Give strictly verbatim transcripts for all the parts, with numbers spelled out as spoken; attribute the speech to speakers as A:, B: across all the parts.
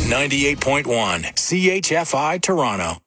A: ninety-eight point one C H F I Toronto.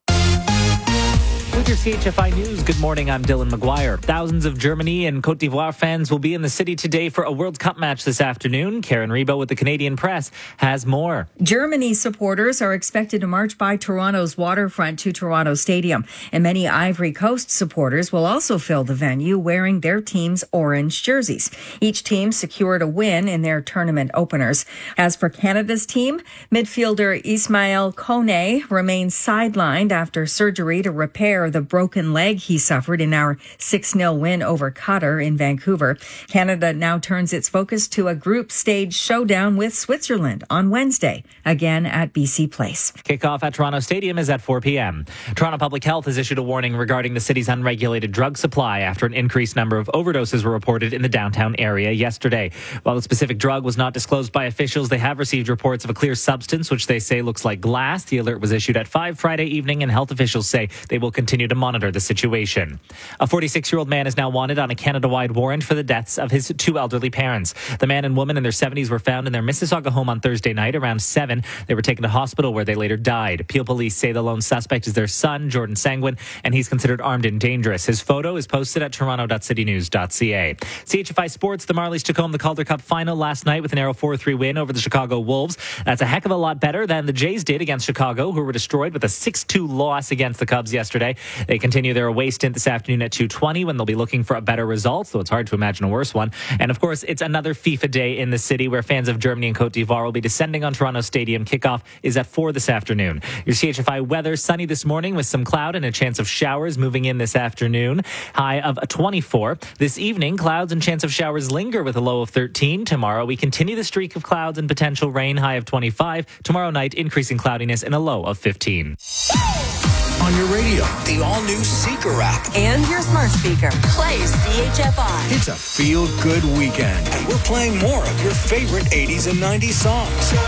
B: With your C H F I News, good morning, I'm Dylan McGuire. Thousands of Germany and Cote d'Ivoire fans will be in the city today for a World Cup match this afternoon. Karen Rebo with the Canadian Press has more.
C: Germany supporters are expected to march by Toronto's waterfront to Toronto Stadium. And many Ivory Coast supporters will also fill the venue wearing their team's orange jerseys. Each team secured a win in their tournament openers. As for Canada's team, midfielder Ismail Kone remains sidelined after surgery to repair the broken leg he suffered in our six nil win over Qatar in Vancouver. Canada now turns its focus to a group stage showdown with Switzerland on Wednesday, again at B C Place.
B: Kickoff at Toronto Stadium is at four p.m. Toronto Public Health has issued a warning regarding the city's unregulated drug supply after an increased number of overdoses were reported in the downtown area yesterday. While the specific drug was not disclosed by officials, they have received reports of a clear substance, which they say looks like glass. The alert was issued at five Friday evening, and health officials say they will continue to monitor the situation. A forty-six-year-old man is now wanted on a Canada-wide warrant for the deaths of his two elderly parents. The man and woman in their seventies were found in their Mississauga home on Thursday night around seven. They were taken to hospital where they later died. Peel police say the lone suspect is their son, Jordan Sanguin, and he's considered armed and dangerous. His photo is posted at toronto dot city news dot c a. C H F I Sports, the Marlies took home the Calder Cup final last night with a narrow four three win over the Chicago Wolves. That's a heck of a lot better than the Jays did against Chicago, who were destroyed with a six two loss against the Cubs yesterday. They continue their away stint this afternoon at two twenty when they'll be looking for a better result, so it's hard to imagine a worse one. And of course, it's another FIFA day in the city where fans of Germany and Cote d'Ivoire will be descending on Toronto Stadium. Kickoff is at four this afternoon. Your C H F I weather, sunny this morning with some cloud and a chance of showers moving in this afternoon. High of twenty-four. This evening, clouds and chance of showers linger with a low of thirteen. Tomorrow, we continue the streak of clouds and potential rain, high of twenty-five. Tomorrow night, increasing cloudiness and a low of fifteen.
A: On your radio, the all-new Seeker app.
D: And your smart speaker. Play C H F I.
A: It's a feel-good weekend, and we're playing more of your favorite eighties and nineties songs.